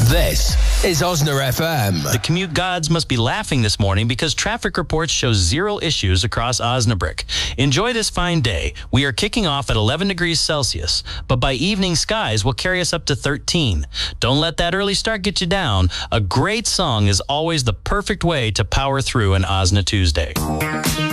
This is Osna FM. The commute gods must be laughing this morning because traffic reports show 0 issues across Osnabrick. Enjoy this fine day. We are kicking off at 11 degrees Celsius, but by evening skies will carry us up to 13. Don't let that early start get you down. A great song is always the perfect way to power through an Osna Tuesday.